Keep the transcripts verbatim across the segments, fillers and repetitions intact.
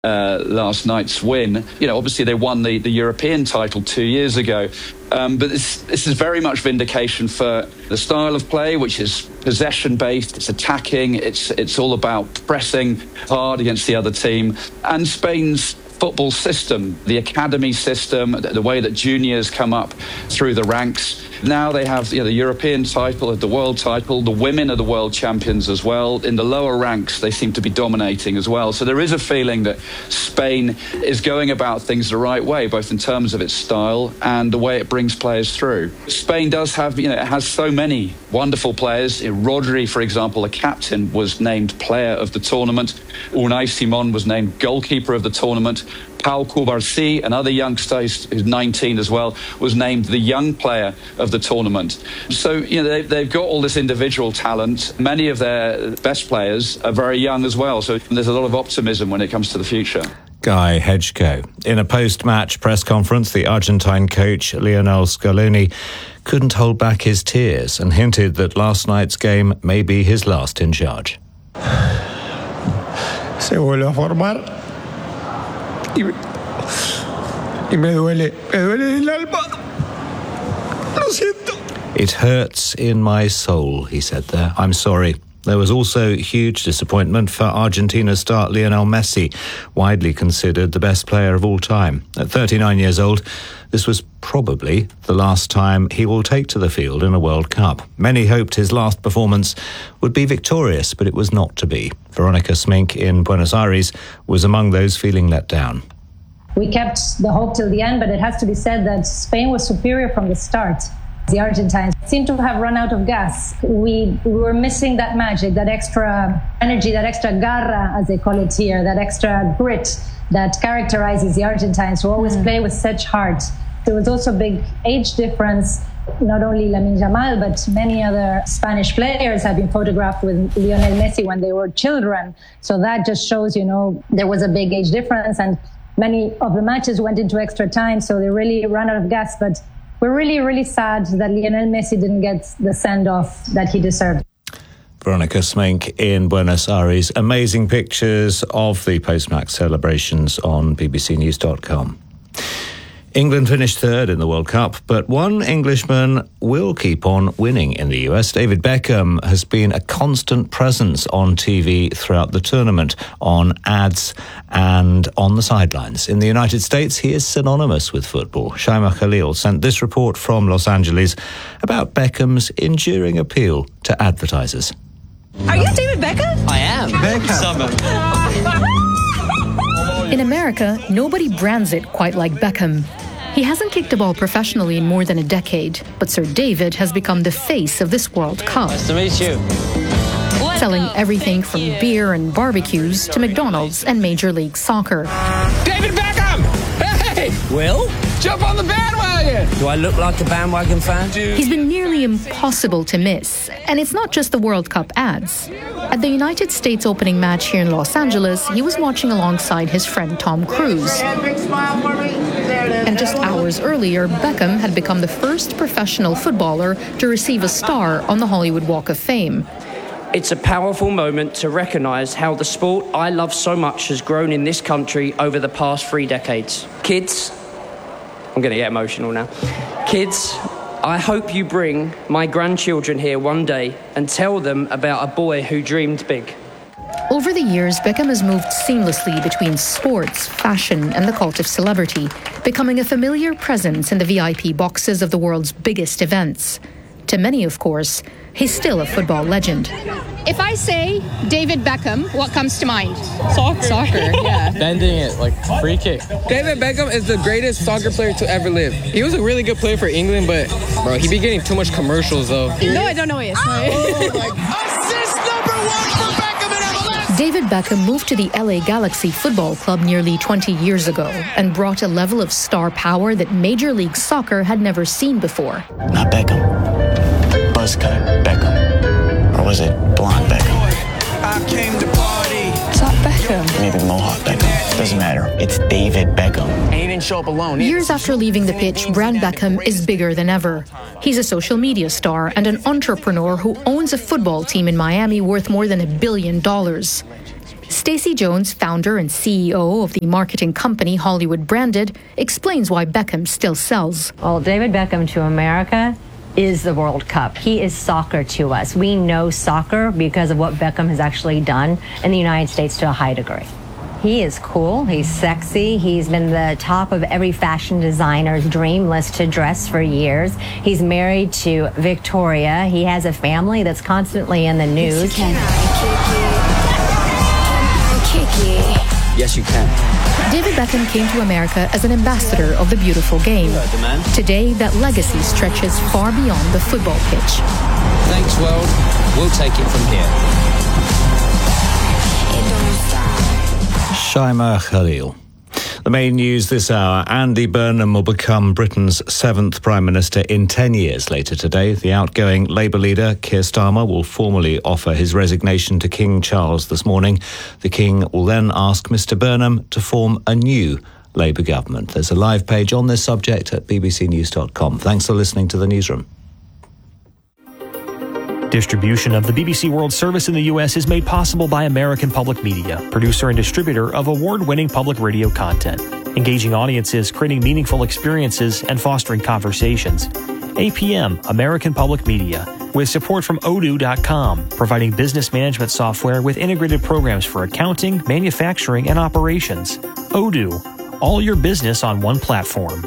uh, last night's win. You know, obviously they won the, the European title two years ago. Um, but this, this is very much vindication for the style of play, which is possession-based, it's attacking, it's it's all about pressing hard against the other team. And Spain's football system, the academy system, the way that juniors come up through the ranks. Now they have, you know, the European title, the world title, the women are the world champions as well. In the lower ranks, they seem to be dominating as well. So there is a feeling that Spain is going about things the right way, both in terms of its style and the way it brings players through. Spain does have, you know, it has so many wonderful players. Rodri, for example, the captain, was named player of the tournament. Unai Simon was named goalkeeper of the tournament. Pau Cubarsí, another youngster who's nineteen as well, was named the young player of the tournament. So, you know, they've, they've got all this individual talent. Many of their best players are very young as well. So there's a lot of optimism when it comes to the future. Guy Hedgeko. In a post-match press conference, the Argentine coach, Lionel Scaloni, couldn't hold back his tears and hinted that last night's game may be his last in charge. Se vuelve a formar. Y me, y me duele, me duele el alma. Lo siento. It hurts in my soul, he said there. I'm sorry. There was also huge disappointment for Argentina star Lionel Messi, widely considered the best player of all time. At thirty-nine years old, this was probably the last time he will take to the field in a World Cup. Many hoped his last performance would be victorious, but it was not to be. Veronica Smink in Buenos Aires was among those feeling let down. We kept the hope till the end, but it has to be said that Spain was superior from the start. The Argentines seemed to have run out of gas. We, we were missing that magic, that extra energy, that extra garra, as they call it here, that extra grit that characterizes the Argentines, who always mm. play with such heart. There was also a big age difference. Not only Lamine Yamal, but many other Spanish players have been photographed with Lionel Messi when they were children. So that just shows, you know, there was a big age difference, and many of the matches went into extra time, so they really ran out of gas. But we're really, really sad that Lionel Messi didn't get the send-off that he deserved. Veronica Smink in Buenos Aires. Amazing pictures of the post-match celebrations on b b c news dot com. England finished third in the World Cup, but one Englishman will keep on winning in the U S. David Beckham has been a constant presence on T V throughout the tournament, on ads and on the sidelines. In the United States, he is synonymous with football. Shaima Khalil sent this report from Los Angeles about Beckham's enduring appeal to advertisers. Are you David Beckham? I am. Beckham. In America, nobody brands it quite like Beckham. He hasn't kicked a ball professionally in more than a decade, but Sir David has become the face of this World Cup. Nice to meet you. Selling everything from beer and barbecues to McDonald's and Major League Soccer. David Beckham! Hey! Will? Jump on the bandwagon! Do I look like a bandwagon fan? He's been nearly impossible to miss, and it's not just the World Cup ads. At the United States opening match here in Los Angeles, he was watching alongside his friend Tom Cruise. And just hours earlier, Beckham had become the first professional footballer to receive a star on the Hollywood Walk of Fame. It's a powerful moment to recognise how the sport I love so much has grown in this country over the past three decades. Kids, I'm going to get emotional now. Kids, I hope you bring my grandchildren here one day and tell them about a boy who dreamed big. Over the years, Beckham has moved seamlessly between sports, fashion, and the cult of celebrity, becoming a familiar presence in the V I P boxes of the world's biggest events. To many, of course, he's still a football legend. If I say David Beckham, what comes to mind? Soccer. Soccer, yeah. Bending it, like free kick. David Beckham is the greatest soccer player to ever live. He was a really good player for England, but, bro, he be getting too much commercials, though. No, I don't know who he is. Oh, assist number one for Beckham in M L S! David Beckham moved to the L A Galaxy Football Club nearly twenty years ago and brought a level of star power that Major League Soccer had never seen before. Not Beckham. Buzzcut Beckham. Or was it blonde Beckham? I came to party. It's not Beckham. Maybe Mohawk Beckham. Doesn't matter. It's David Beckham. And he didn't show up alone. Years after leaving the pitch, Brand Beckham is bigger than ever. He's a social media star and an entrepreneur who owns a football team in Miami worth more than a billion dollars. Stacey Jones, founder and C E O of the marketing company Hollywood Branded, explains why Beckham still sells. Well, David Beckham to America is the World Cup. He is soccer to us. We know soccer because of what Beckham has actually done in the United States to a high degree. He is cool, he's sexy, he's been the top of every fashion designer's dream list to dress for years. He's married to Victoria. He has a family that's constantly in the news. Yes, you can. David Beckham came to America as an ambassador of the beautiful game. Today, that legacy stretches far beyond the football pitch. Thanks, world. We'll take it from here. Shaima Khalil. The main news this hour, Andy Burnham will become Britain's seventh Prime Minister in ten years. Later today, the outgoing Labour leader, Keir Starmer, will formally offer his resignation to King Charles this morning. The King will then ask Mister Burnham to form a new Labour government. There's a live page on this subject at b b c news dot com. Thanks for listening to the Newsroom. Distribution of the B B C World Service in the U S is made possible by American Public Media, producer and distributor of award-winning public radio content, engaging audiences, creating meaningful experiences, and fostering conversations. A P M, American Public Media, with support from odoo dot com, providing business management software with integrated programs for accounting, manufacturing, and operations. Odoo, all your business on one platform.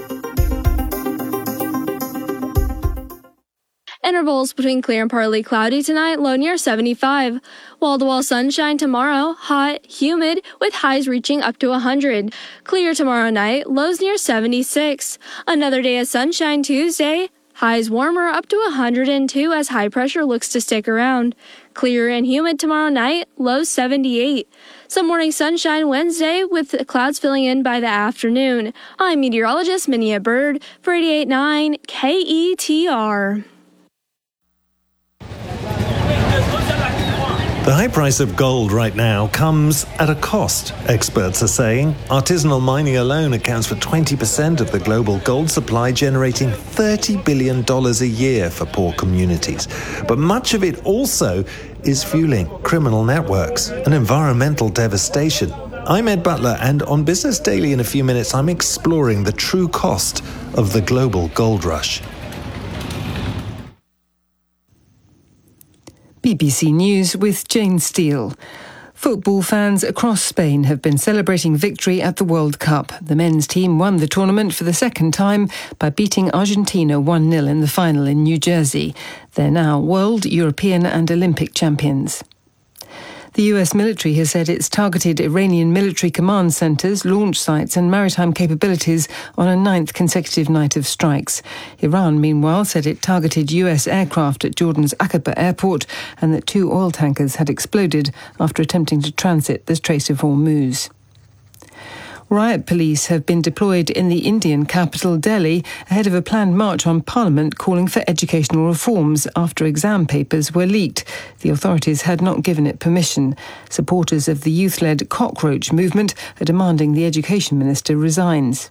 Intervals between clear and partly cloudy tonight, low near seventy-five. Wall-to-wall sunshine tomorrow, hot, humid, with highs reaching up to one hundred. Clear tomorrow night, lows near seventy-six. Another day of sunshine Tuesday, highs warmer up to one hundred two as high pressure looks to stick around. Clear and humid tomorrow night, lows seventy-eight. Some morning sunshine Wednesday with the clouds filling in by the afternoon. I'm meteorologist Minia Bird for eighty-eight point nine K E T R. The high price of gold right now comes at a cost, experts are saying. Artisanal mining alone accounts for twenty percent of the global gold supply, generating thirty billion dollars a year for poor communities. But much of it also is fueling criminal networks and environmental devastation. I'm Ed Butler, and on Business Daily in a few minutes, I'm exploring the true cost of the global gold rush. B B C News with Jane Steele. Football fans across Spain have been celebrating victory at the World Cup. The men's team won the tournament for the second time by beating Argentina one nil in the final in New Jersey. They're now world, European and Olympic champions. The U S military has said it's targeted Iranian military command centres, launch sites and maritime capabilities on a ninth consecutive night of strikes. Iran, meanwhile, said it targeted U S aircraft at Jordan's Aqaba airport and that two oil tankers had exploded after attempting to transit the Strait of Hormuz. Riot police have been deployed in the Indian capital, Delhi, ahead of a planned march on Parliament calling for educational reforms after exam papers were leaked. The authorities had not given it permission. Supporters of the youth-led Cockroach movement are demanding the education minister resigns.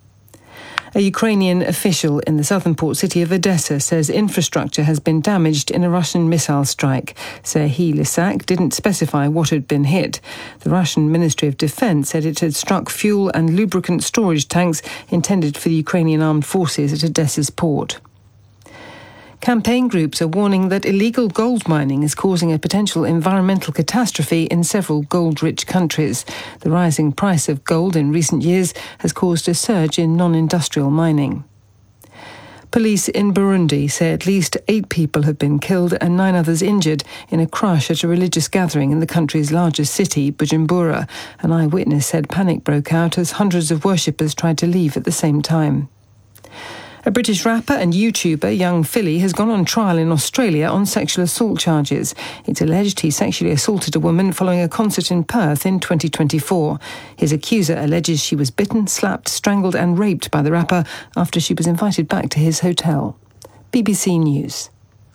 A Ukrainian official in the southern port city of Odessa says infrastructure has been damaged in a Russian missile strike. Serhiy Lysak didn't specify what had been hit. The Russian Ministry of Defense said it had struck fuel and lubricant storage tanks intended for the Ukrainian armed forces at Odessa's port. Campaign groups are warning that illegal gold mining is causing a potential environmental catastrophe in several gold-rich countries. The rising price of gold in recent years has caused a surge in non-industrial mining. Police in Burundi say at least eight people have been killed and nine others injured in a crash at a religious gathering in the country's largest city, Bujumbura. An eyewitness said panic broke out as hundreds of worshippers tried to leave at the same time. A British rapper and YouTuber, Young Philly, has gone on trial in Australia on sexual assault charges. It's alleged he sexually assaulted a woman following a concert in Perth in twenty twenty-four. His accuser alleges she was bitten, slapped, strangled and raped by the rapper after she was invited back to his hotel. B B C News.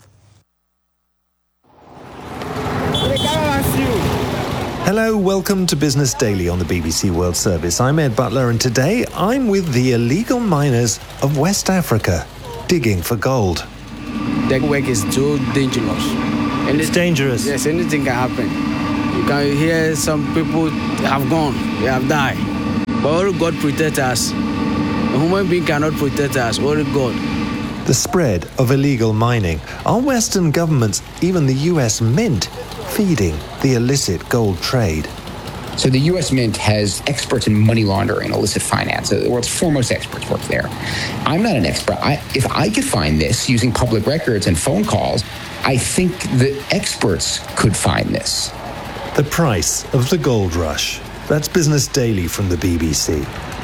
Hello, welcome to Business Daily on the B B C World Service. I'm Ed Butler, and today I'm with the illegal miners of West Africa, digging for gold. That work is too dangerous. And it's dangerous? Yes, anything can happen. You can hear some people have gone, they have died. But only God protects us. A human being cannot protect us, only God. The spread of illegal mining. Are Western governments, even the U S Mint, feeding the illicit gold trade? So the U S Mint has experts in money laundering, illicit finance. The world's foremost experts work there. I'm not an expert. I, if I could find this using public records and phone calls, I think the experts could find this. The price of the gold rush. That's Business Daily from the B B C.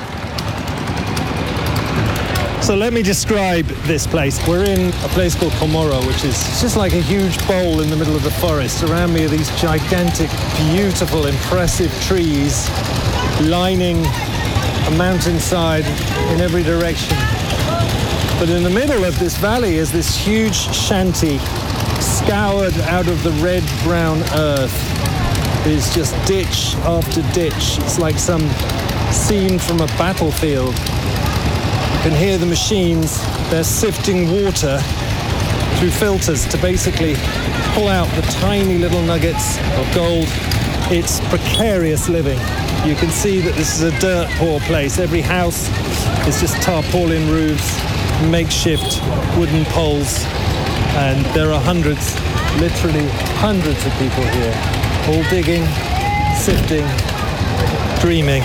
So let me describe this place. We're in a place called Komoro, which is just like a huge bowl in the middle of the forest. Around me are these gigantic, beautiful, impressive trees lining a mountainside in every direction. But in the middle of this valley is this huge shanty scoured out of the red-brown earth. There's just ditch after ditch. It's like some scene from a battlefield. You can hear the machines. They're sifting water through filters to basically pull out the tiny little nuggets of gold. It's precarious living. You can see that this is a dirt poor place. Every house is just tarpaulin roofs, makeshift wooden poles, and there are hundreds, literally hundreds of people here, all digging, sifting, dreaming.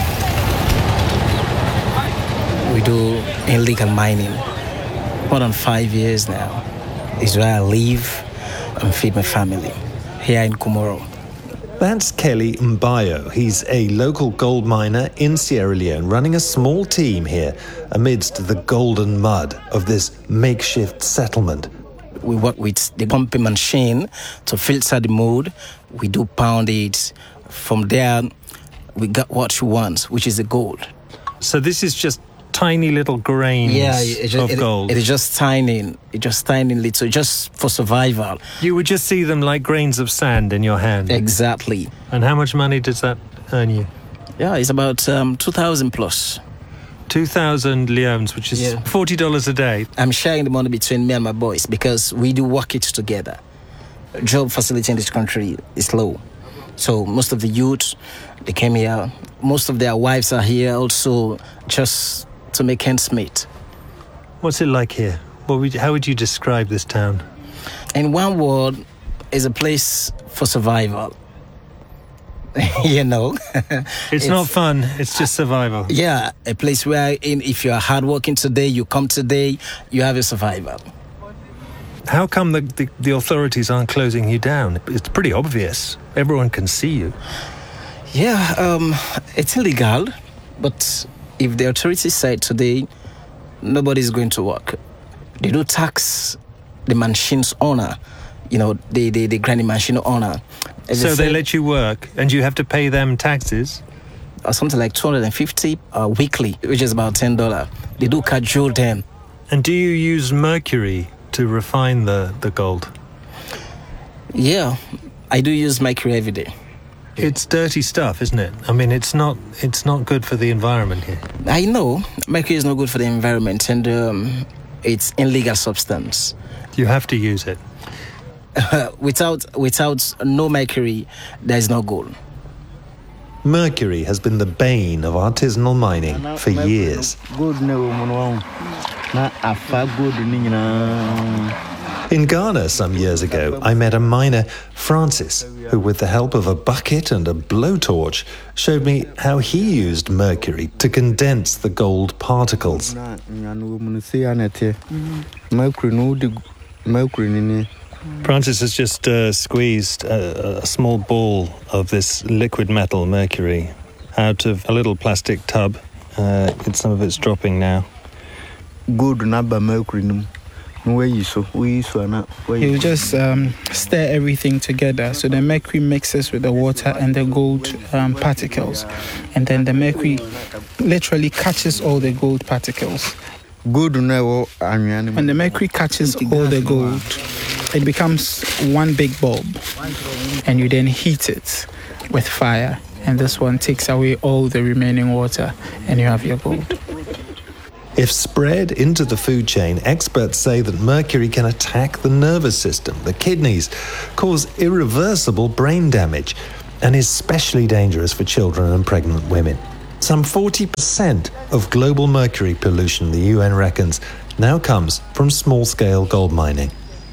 We do illegal mining. More than five years now. It's where I live and feed my family, here in Komoro. That's Kelly Mbayo. He's a local gold miner in Sierra Leone, running a small team here amidst the golden mud of this makeshift settlement. We work with the pumping machine to filter the mud. We do pound it. From there, we got what we want, which is the gold. So this is just tiny little grains yeah, it just, of it, gold. It is just tiny, it just tiny little, just for survival. You would just see them like grains of sand in your hand. Exactly. And how much money does that earn you? Yeah, it's about um, two thousand plus. two thousand leones, which is yeah. forty dollars a day. I'm sharing the money between me and my boys because we do work it together. Job facility in this country is low. So most of the youth, they came here. Most of their wives are here also just to make ends meet. What's it like here? What would you, how would you describe this town? In one word, it's a place for survival. You know? it's, it's not fun, it's just survival. Yeah, a place where in, if you are hardworking today, you come today, you have a survival. How come the, the, the authorities aren't closing you down? It's pretty obvious. Everyone can see you. Yeah, um, it's illegal, but if the authorities say today, nobody's going to work. They do tax the machine's owner, you know, the, the, the grinding machine owner. As so they, they let you work, and you have to pay them taxes? Or something like two hundred fifty dollars uh, weekly, which is about ten dollars. They do cajole them. And do you use mercury to refine the, the gold? Yeah, I do use mercury every day. It's dirty stuff, isn't it? I mean, it's not it's not good for the environment here. I know. Mercury is not good for the environment, and um, it's illegal substance. You have to use it. without without no mercury, there is no gold. Mercury has been the bane of artisanal mining for years. In Ghana some years ago, I met a miner, Francis, who with the help of a bucket and a blowtorch showed me how he used mercury to condense the gold particles. Francis has just uh, squeezed a, a small ball of this liquid metal, mercury, out of a little plastic tub. Uh, it's, some of it's dropping now. Good number mercury. You just um, stir everything together, so the mercury mixes with the water and the gold um, particles, and then the mercury literally catches all the gold particles. When the mercury catches all the gold, it becomes one big bulb, and you then heat it with fire, and this one takes away all the remaining water, and you have your gold. If spread into the food chain, experts say that mercury can attack the nervous system, the kidneys, cause irreversible brain damage. and is especially dangerous for children and pregnant women. Some forty percent of global mercury pollution, the U N reckons, now comes from small-scale gold mining.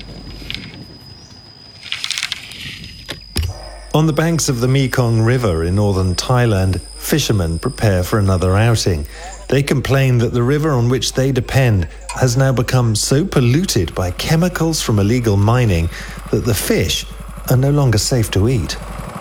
On the banks of the Mekong River in northern Thailand, fishermen prepare for another outing. They complain that the river on which they depend has now become so polluted by chemicals from illegal mining that the fish are no longer safe to eat.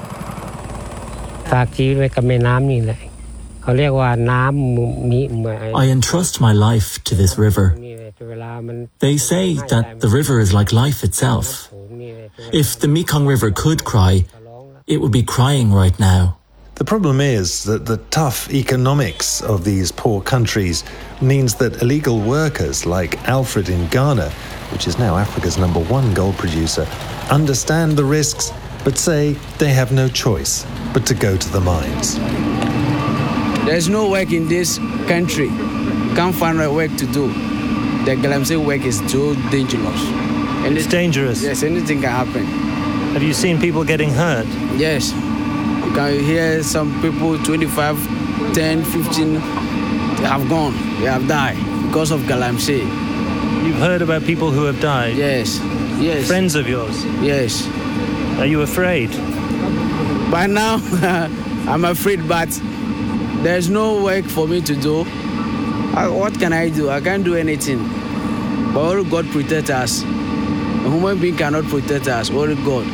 I entrust my life to this river. They say that the river is like life itself. If the Mekong River could cry, it would be crying right now. The problem is that the tough economics of these poor countries means that illegal workers like Alfred in Ghana, which is now Africa's number one gold producer, understand the risks but say they have no choice but to go to the mines. There's no work in this country. Can't find a work to do. The Galamsey work is too dangerous. And it's dangerous? Yes, anything can happen. Have you seen people getting hurt? Yes. You can hear some people, twenty-five, ten, fifteen, they have gone. They have died because of Galamsey. You've heard about people who have died? Yes. Yes. Friends of yours? Yes. Are you afraid? By now, I'm afraid, but there's no work for me to do. I, what can I do? I can't do anything. But only God protect us. A human being cannot protect us. Only God.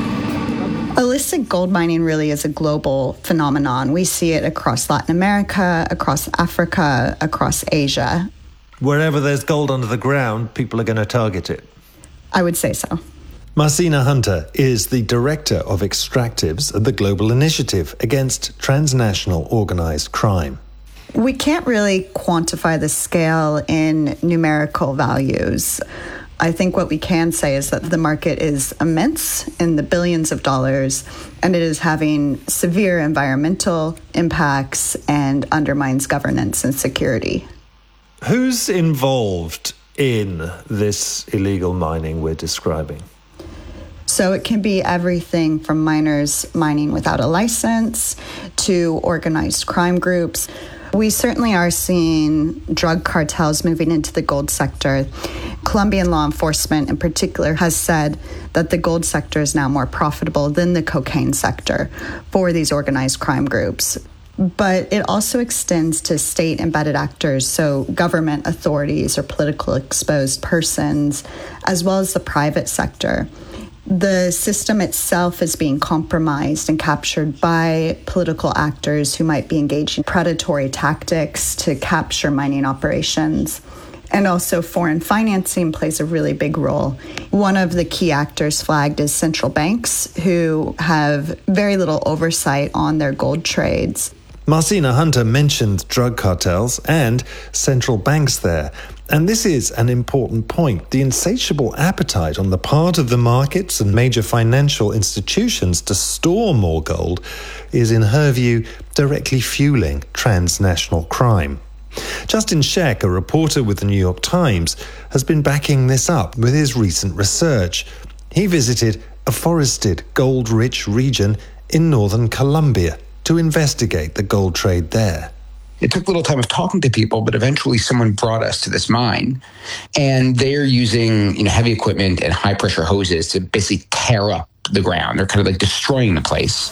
Illicit gold mining really is a global phenomenon. We see it across Latin America, across Africa, across Asia. Wherever there's gold under the ground, people are going to target it. I would say so. Marcina Hunter is the director of extractives at the Global Initiative Against Transnational Organized Crime. We can't really quantify the scale in numerical values. I think what we can say is that the market is immense in the billions of dollars, and it is having severe environmental impacts and undermines governance and security. Who's involved in this illegal mining we're describing? So it can be everything from miners mining without a license to organized crime groups. We certainly are seeing drug cartels moving into the gold sector. Colombian law enforcement in particular has said that the gold sector is now more profitable than the cocaine sector for these organized crime groups. But it also extends to state-embedded actors, so government authorities or political exposed persons, as well as the private sector. The system itself is being compromised and captured by political actors who might be engaging in predatory tactics to capture mining operations. And also foreign financing plays a really big role. One of the key actors flagged is central banks, who have very little oversight on their gold trades. Marcina Hunter mentioned drug cartels and central banks there. And this is an important point. The insatiable appetite on the part of the markets and major financial institutions to store more gold is, in her view, directly fueling transnational crime. Justin Sheck, a reporter with the New York Times, has been backing this up with his recent research. He visited a forested, gold-rich region in northern Colombia to investigate the gold trade there. It took a little time of talking to people, but eventually someone brought us to this mine, and they're using, you know, heavy equipment and high pressure hoses to basically tear up the ground. They're kind of like destroying the place,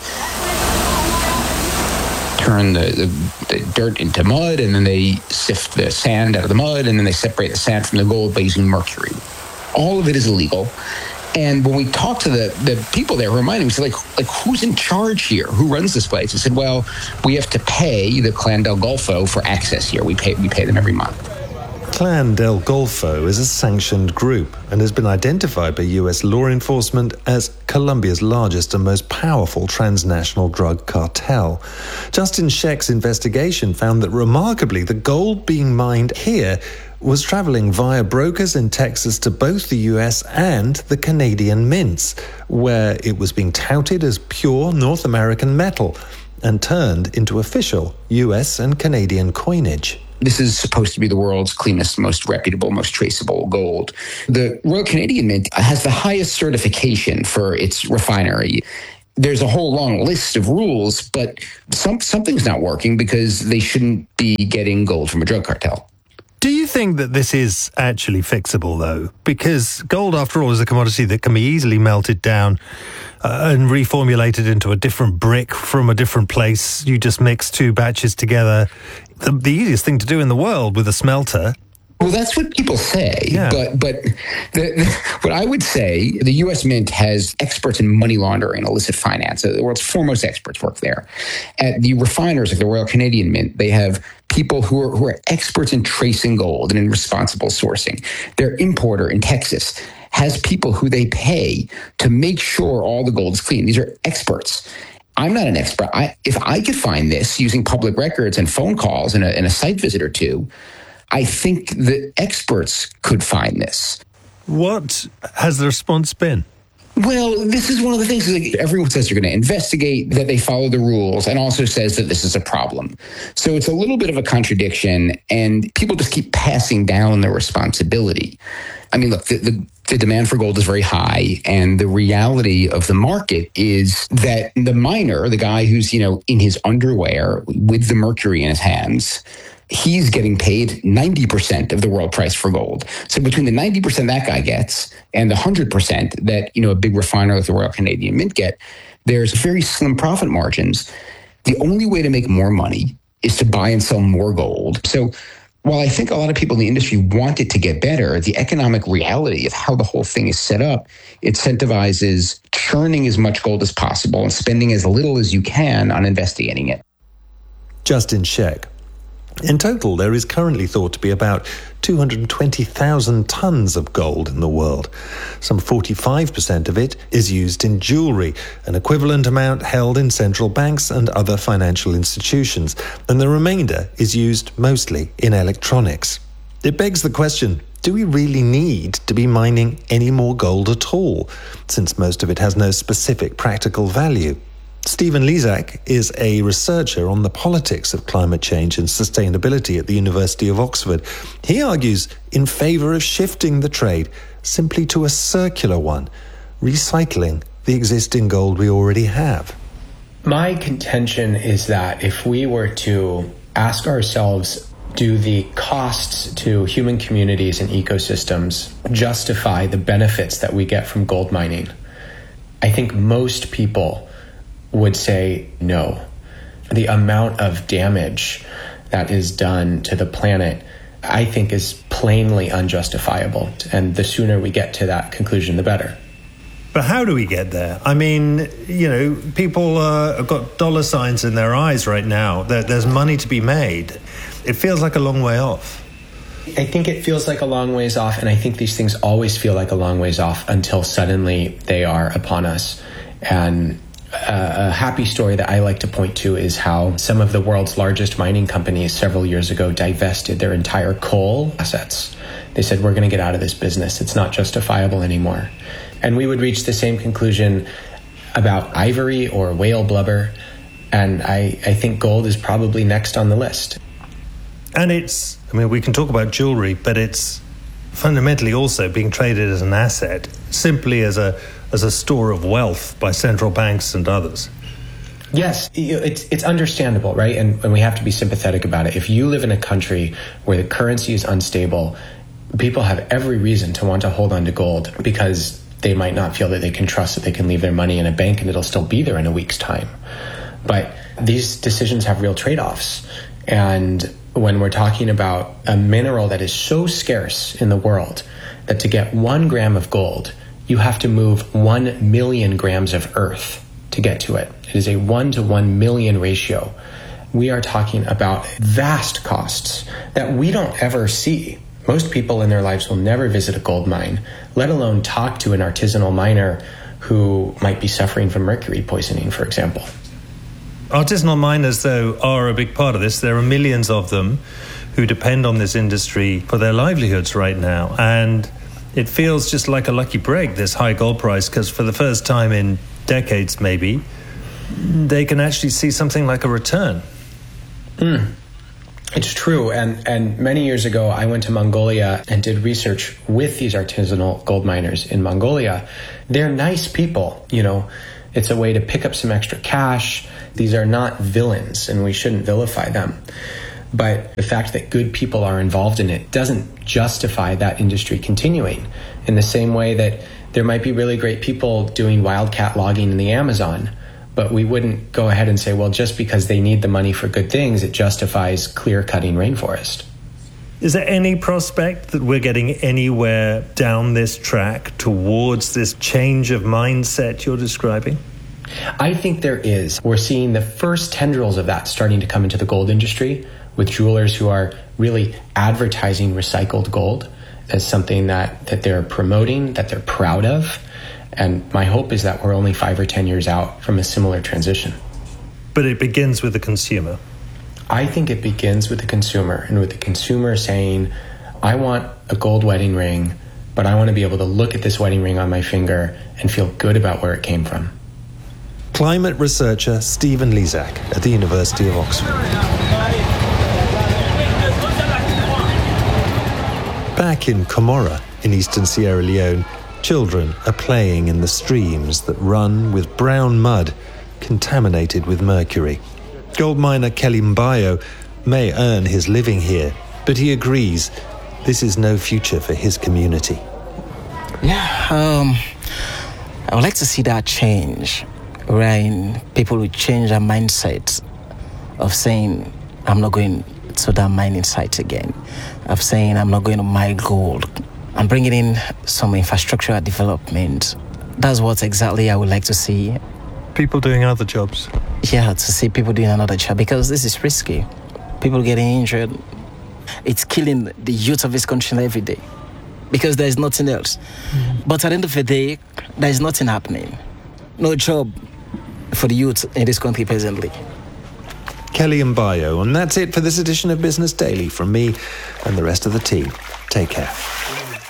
turn the, the, the dirt into mud, and then they sift the sand out of the mud, and then they separate the sand from the gold by using mercury. All of it is illegal. And when we talked to the, the people there who were mining, we said, like, like, who's in charge here? Who runs this place? They said, well, we have to pay the Clan del Golfo for access here. We pay, we pay them every month. Clan del Golfo is a sanctioned group and has been identified by U S law enforcement as Colombia's largest and most powerful transnational drug cartel. Justin Sheck's investigation found that, remarkably, the gold being mined here was traveling via brokers in Texas to both the U S and the Canadian mints, where it was being touted as pure North American metal and turned into official U S and Canadian coinage. This is supposed to be the world's cleanest, most reputable, most traceable gold. The Royal Canadian Mint has the highest certification for its refinery. there's a whole long list of rules, but some, something's not working because they shouldn't be getting gold from a drug cartel. Do you think that this is actually fixable, though? Because gold, after all, is a commodity that can be easily melted down uh, and reformulated into a different brick from a different place. You just mix two batches together. The, the easiest thing to do in the world with a smelter. Well, that's what people say, yeah. but but the, the, what I would say, the U S Mint has experts in money laundering, illicit finance. The world's foremost experts work there. At the refiners, like the Royal Canadian Mint, they have people who are who are experts in tracing gold and in responsible sourcing. Their importer in Texas has people who they pay to make sure all the gold is clean. These are experts. I'm not an expert. I, if I could find this using public records and phone calls and a, and a site visit or two, I think the experts could find this. What has the response been? Well, this is one of the things, like everyone says they're going to investigate, that they follow the rules, and also says that this is a problem. So it's a little bit of a contradiction, and people just keep passing down the responsibility. I mean, look, the, the, the demand for gold is very high, and the reality of the market is that the miner, the guy who's, you know, in his underwear with the mercury in his hands, he's getting paid ninety percent of the world price for gold. So between the ninety percent that guy gets and the one hundred percent that, you know, a big refiner like the Royal Canadian Mint get, there's very slim profit margins. The only way to make more money is to buy and sell more gold. So while I think a lot of people in the industry want it to get better, the economic reality of how the whole thing is set up incentivizes churning as much gold as possible and spending as little as you can on investigating it. Justin Sheck. In total, there is currently thought to be about two hundred twenty thousand tons of gold in the world. Some forty-five percent of it is used in jewelry, an equivalent amount held in central banks and other financial institutions, and the remainder is used mostly in electronics. It begs the question, do we really need to be mining any more gold at all, since most of it has no specific practical value? Stephen Lezak is a researcher on the politics of climate change and sustainability at the University of Oxford. He argues in favour of shifting the trade simply to a circular one, recycling the existing gold we already have. My contention is that if we were to ask ourselves, do the costs to human communities and ecosystems justify the benefits that we get from gold mining? I think most people would say no. The amount of damage that is done to the planet, I think, is plainly unjustifiable. And the sooner we get to that conclusion, the better. But how do we get there? I mean, you know, people uh, have got dollar signs in their eyes right now. There, there's money to be made. It feels like a long way off. I think it feels like a long ways off, and I think these things always feel like a long ways off until suddenly they are upon us. And Uh, a happy story that I like to point to is how some of the world's largest mining companies several years ago divested their entire coal assets. They said, we're going to get out of this business. It's not justifiable anymore. And we would reach the same conclusion about ivory or whale blubber. And I, I think gold is probably next on the list. And it's, I mean, we can talk about jewelry, but it's fundamentally also being traded as an asset, simply as a as a store of wealth by central banks and others. Yes, it's it's understandable, right? And, and we have to be sympathetic about it. If you live in a country where the currency is unstable, people have every reason to want to hold on to gold because they might not feel that they can trust that they can leave their money in a bank and it'll still be there in a week's time. But these decisions have real trade-offs. And when we're talking about a mineral that is so scarce in the world that to get one gram of gold, you have to move one million grams of earth to get to it. It is a one to one million ratio. We are talking about vast costs that we don't ever see. Most people in their lives will never visit a gold mine, let alone talk to an artisanal miner who might be suffering from mercury poisoning, for example. Artisanal miners, though, are a big part of this. There are millions of them who depend on this industry for their livelihoods right now. And it feels just like a lucky break, this high gold price, because for the first time in decades, maybe, they can actually see something like a return. Mm. It's true. And, and many years ago, I went to Mongolia and did research with these artisanal gold miners in Mongolia. They're nice people, you know. It's a way to pick up some extra cash. These are not villains, and we shouldn't vilify them. But the fact that good people are involved in it doesn't justify that industry continuing. In the same way that there might be really great people doing wildcat logging in the Amazon, but we wouldn't go ahead and say, well, just because they need the money for good things, it justifies clear-cutting rainforest. Is there any prospect that we're getting anywhere down this track towards this change of mindset you're describing? I think there is. We're seeing the first tendrils of that starting to come into the gold industry, with jewelers who are really advertising recycled gold as something that, that they're promoting, that they're proud of. And my hope is that we're only five or ten years out from a similar transition. But it begins with the consumer. I think it begins with the consumer, and with the consumer saying, I want a gold wedding ring, but I want to be able to look at this wedding ring on my finger and feel good about where it came from. Climate researcher Stephen Lezak at the University of Oxford. Back in Comora, in eastern Sierra Leone, children are playing in the streams that run with brown mud contaminated with mercury. Gold miner Kelly Mbayo may earn his living here, but he agrees this is no future for his community. Yeah, um, I would like to see that change, wherein people will change their mindset of saying, I'm not going to that mining site again, of saying, I'm not going to mine gold, and bringing in some infrastructural development. That's what exactly I would like to see. People doing other jobs. Yeah, to see people doing another job, because this is risky. People getting injured. It's killing the youth of this country every day, because there's nothing else. Mm. But at the end of the day, there's nothing happening. No job for the youth in this country presently. Kelly Mbayo, and that's it for this edition of Business Daily from me and the rest of the team. Take care.